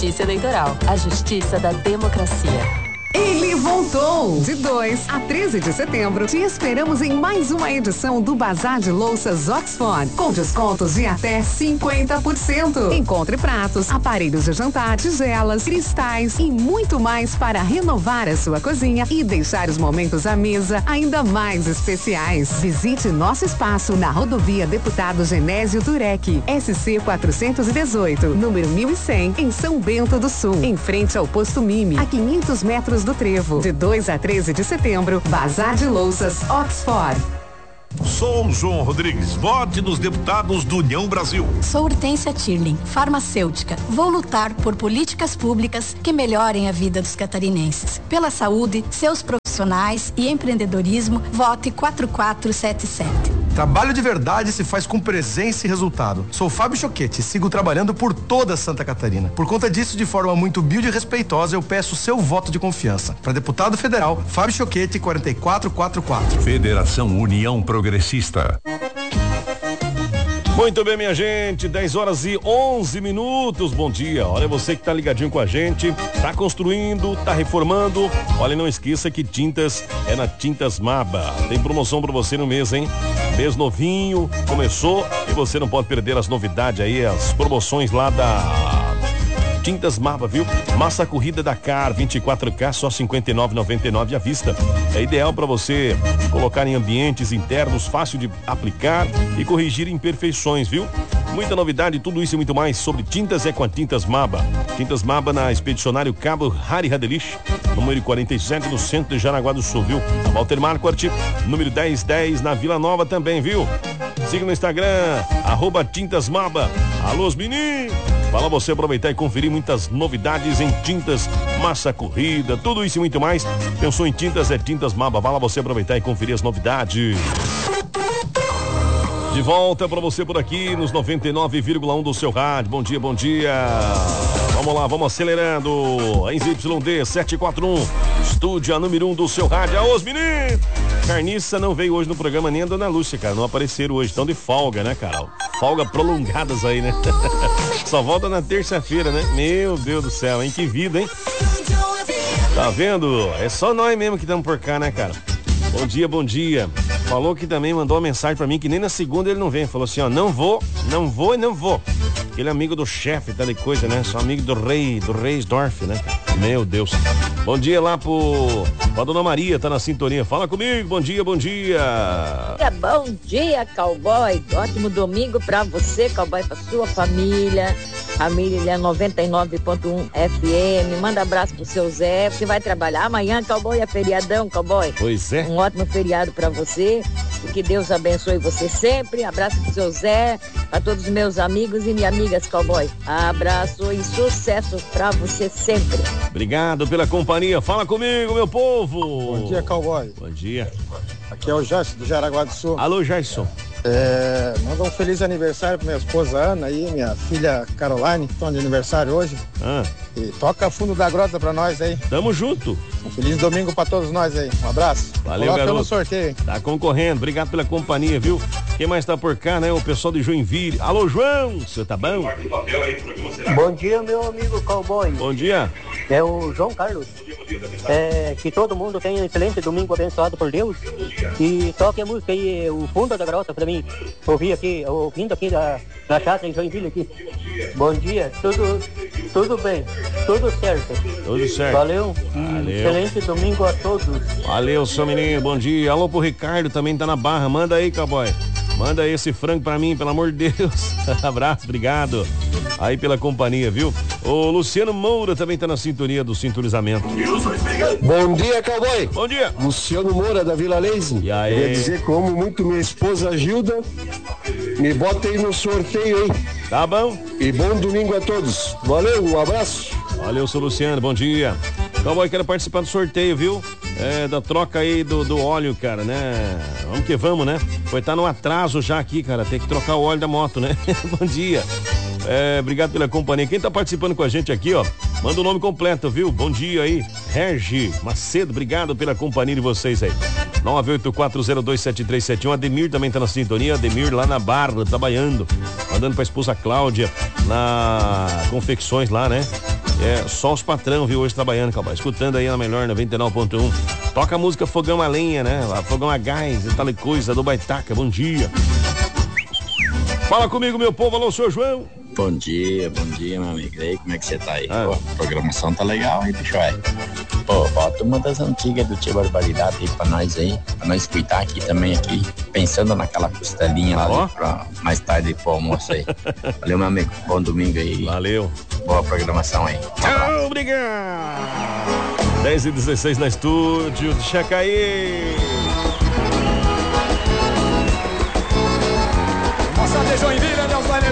Justiça Eleitoral, a justiça da democracia. Ele voltou! De 2 a 13 de setembro, te esperamos em mais uma edição do Bazar de Louças Oxford, com descontos de até 50%. Encontre pratos, aparelhos de jantar, tigelas, cristais e muito mais para renovar a sua cozinha e deixar os momentos à mesa ainda mais especiais. Visite nosso espaço na Rodovia Deputado Genésio Durek, SC 418, número 1100, em São Bento do Sul, em frente ao Posto Mime, a 500 metros do Trevo. De 2 a 13 de setembro, Bazar de Louças Oxford. Sou João Rodrigues, vote nos deputados do União Brasil. Sou Hortência Tirling, farmacêutica. Vou lutar por políticas públicas que melhorem a vida dos catarinenses. Pela saúde, seus profissionais e empreendedorismo, vote 4477. Trabalho de verdade se faz com presença e resultado. Sou Fábio Choquete e sigo trabalhando por toda Santa Catarina. Por conta disso, de forma muito humilde e respeitosa, eu peço seu voto de confiança. Para deputado federal, Fábio Choquete, 4444. Federação União Progressista. Muito bem, minha gente, 10 horas e 11 minutos, bom dia. Olha, você que tá ligadinho com a gente, tá construindo, tá reformando, olha, não esqueça que tintas é na Tintas Maba. Tem promoção pra você no mês, hein? Mês novinho, começou e você não pode perder as novidades aí, as promoções lá da Tintas Maba, viu? Massa corrida Dakar 24K, só R$ 59,99 à vista. É ideal para você colocar em ambientes internos, fácil de aplicar e corrigir imperfeições, viu? Muita novidade, tudo isso e muito mais sobre tintas é com a Tintas Maba. Tintas Maba na Expedicionário Cabo Hari Hadelich, número 47, no centro de Jaraguá do Sul, viu? A Walter Marquardt, número 1010, na Vila Nova também, viu? Siga no Instagram, @Tintas Maba. Alô, meninos! Fala você aproveitar e conferir muitas novidades em tintas, massa corrida, tudo isso e muito mais. Pensou em tintas, é Tintas Maba. Vá lá você aproveitar e conferir as novidades. De volta para você por aqui nos 99,1 do seu rádio. Bom dia, bom dia. Vamos lá, vamos acelerando. A ZYD 741, estúdio a número 1 do seu rádio. Aô, os meninos! Carniça não veio hoje no programa, nem a Dona Lúcia, cara. Não apareceram hoje, estão de folga, né, cara? Folga prolongadas aí, né? Só volta na terça-feira, né? Meu Deus do céu, hein? Que vida, hein? Tá vendo? É só nós mesmo que estamos por cá, né, cara? Bom dia, bom dia. Falou que também mandou uma mensagem pra mim que nem na segunda ele não vem. Falou assim, ó, não vou. Aquele amigo do chefe, tal e coisa, né? Só amigo do Reisdorf, né? Meu Deus. Bom dia lá pra Dona Maria, tá na sintonia. Fala comigo, bom dia, bom dia. Bom dia, cowboy. Ótimo domingo pra você, cowboy, pra sua família. Família 99.1 FM. Manda abraço pro seu Zé. Você vai trabalhar amanhã, cowboy, é feriadão, cowboy. Pois é. Um ótimo feriado pra você. E que Deus abençoe você sempre. Abraço pro seu Zé, pra todos os meus amigos e minhas amigas, cowboy. Abraço e sucesso pra você sempre. Obrigado pela companhia. Fala comigo, meu povo. Bom dia, cowboy. Bom dia. Aqui é o Jason, do Jaraguá do Sul. Alô, Jason. Manda um feliz aniversário pra minha esposa Ana e minha filha Caroline, que estão de aniversário hoje. E toca Fundo da Grota pra nós aí. Tamo junto. Um feliz domingo pra todos nós aí. Um abraço. Valeu, coloca garoto. no sorteio, hein? Tá concorrendo. Obrigado pela companhia, viu? Quem mais tá por cá, né? O pessoal de Joinville. Alô, João. Você tá bom? Bom dia, meu amigo cowboy. Bom dia. É o João Carlos. Que todo mundo tenha um excelente domingo abençoado por Deus. E toque a música aí, o Fundo da Grota pra mim. Ouvindo aqui da chata em Joinville aqui. Bom dia, tudo bem, tudo certo. Tudo certo. Valeu. Excelente domingo a todos. Valeu, seu menino, bom dia. Alô pro Ricardo, também tá na barra. Manda aí, cowboy. Manda aí esse frango pra mim, pelo amor de Deus. Abraço, obrigado. Aí pela companhia, viu? O Luciano Moura também tá na sintonia do sintonizamento. Bom dia, cowboy. Bom dia. Luciano Moura, da Vila Leise. E aí? Queria dizer que eu amo muito minha esposa Gilda. Me bota aí no sorteio, hein? Tá bom. E bom domingo a todos. Valeu, um abraço. Valeu, seu Luciano, bom dia. Cowboy, quero participar do sorteio, viu? Da troca aí do óleo, cara, né? Vamos que vamos, né? Foi estar no atraso já aqui, cara. Tem que trocar o óleo da moto, né? Bom dia. Obrigado pela companhia. Quem tá participando com a gente aqui, ó, manda o nome completo, viu? Bom dia aí. Regi Macedo, obrigado pela companhia de vocês aí. 984027371. Ademir também tá na sintonia. Ademir lá na Barra, trabalhando. Mandando pra esposa Cláudia na Confecções lá, né? Só os patrão, viu, hoje trabalhando, Cowboy. Escutando aí na melhor 99.1. Toca a música Fogão a Lenha, né? Fogão a Gás e tal e coisa do Baitaca. Bom dia. Fala comigo, meu povo. Alô, senhor João. Bom dia, meu amigo. E aí, como é que você tá aí? Pô, a programação tá legal aí, bicho, Pô, bota uma das antigas do Tio Barbaridade aí pra nós aí, pra nós cuidar aqui também, pensando naquela costelinha lá ali pra mais tarde pro almoço aí. Valeu, meu amigo. Bom domingo aí. Valeu. Boa programação aí. Tchau, obrigado. 10h16 na estúdio. Checa aí. Moçada de Joinville.